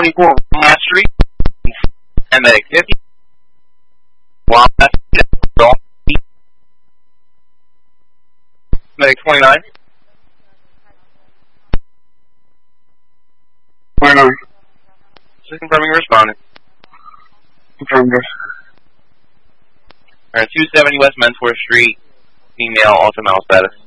224 West Street, and medic 50. Medic 29. 29. Just confirming your respondent. Confirmed. Alright, 270 West Mentor Street, female, ultra male status.